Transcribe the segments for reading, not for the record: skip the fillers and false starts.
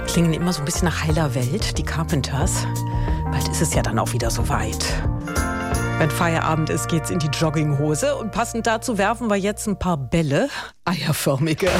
Klingen immer so ein bisschen nach heiler Welt, die Carpenters. Bald ist es ja dann auch wieder soweit. Wenn Feierabend ist, geht's in die Jogginghose. Und passend dazu werfen wir jetzt ein paar Bälle, eierförmige.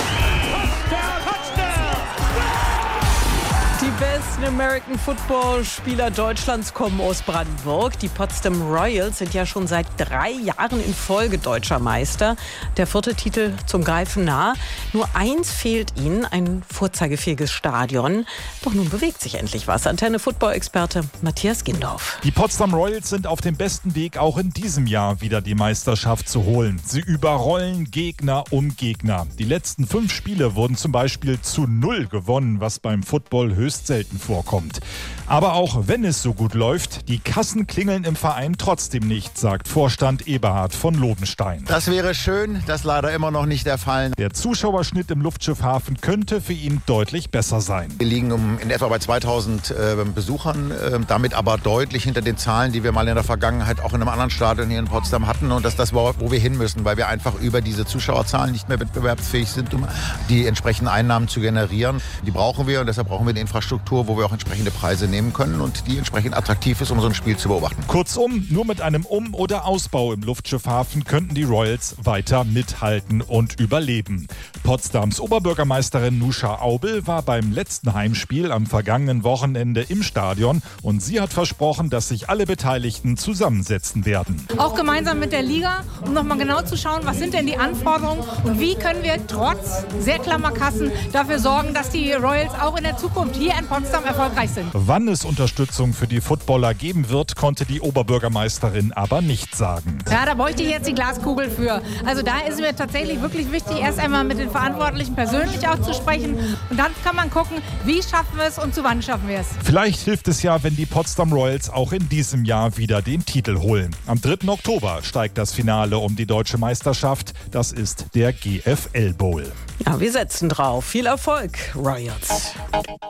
Die besten American Football-Spieler Deutschlands kommen aus Brandenburg. Die Potsdam Royals sind ja schon seit 3 Jahren in Folge deutscher Meister. Der 4. Titel zum Greifen nah. Nur eins fehlt ihnen, ein vorzeigefähiges Stadion. Doch nun bewegt sich endlich was. Antenne-Football-Experte Matthias Gindorf. Die Potsdam Royals sind auf dem besten Weg, auch in diesem Jahr wieder die Meisterschaft zu holen. Sie überrollen Gegner um Gegner. Die letzten 5 Spiele wurden zum Beispiel zu 0 gewonnen, was beim Football höchst selten vorkommt. Aber auch wenn es so gut läuft, die Kassen klingeln im Verein trotzdem nicht, sagt Vorstand Eberhard von Lobenstein. Das wäre schön, das ist leider immer noch nicht der Fall. Der Zuschauerschnitt im Luftschiffhafen könnte für ihn deutlich besser sein. Wir liegen in etwa bei 2000 Besuchern, damit aber deutlich hinter den Zahlen, die wir mal in der Vergangenheit auch in einem anderen Stadion hier in Potsdam hatten. Und das ist das, wo wir hin müssen, weil wir einfach über diese Zuschauerzahlen nicht mehr wettbewerbsfähig sind, um die entsprechenden Einnahmen zu generieren. Die brauchen wir und deshalb brauchen wir eine Infrastruktur, wo wir auch entsprechende Preise nehmen können und die entsprechend attraktiv ist, um so ein Spiel zu beobachten. Kurzum, nur mit einem Um- oder Ausbau im Luftschiffhafen könnten die Royals weiter mithalten und überleben. Potsdams Oberbürgermeisterin Nuscha Aubel war beim letzten Heimspiel am vergangenen Wochenende im Stadion und sie hat versprochen, dass sich alle Beteiligten zusammensetzen werden. Auch gemeinsam mit der Liga, um nochmal genau zu schauen, was sind denn die Anforderungen und wie können wir trotz sehr klammer Kassen dafür sorgen, dass die Royals auch in der Zukunft hier in Potsdam erfolgreich sind. Wann es Unterstützung für die Footballer geben wird, konnte die Oberbürgermeisterin aber nicht sagen. Ja, da bräuchte ich jetzt die Glaskugel für. Also da ist mir tatsächlich wirklich wichtig, erst einmal mit den Verantwortlichen persönlich auch zu sprechen. Und dann kann man gucken, wie schaffen wir es und zu wann schaffen wir es. Vielleicht hilft es ja, wenn die Potsdam Royals auch in diesem Jahr wieder den Titel holen. Am 3. Oktober steigt das Finale um die deutsche Meisterschaft. Das ist der GFL Bowl. Ja, wir setzen drauf. Viel Erfolg, Royals.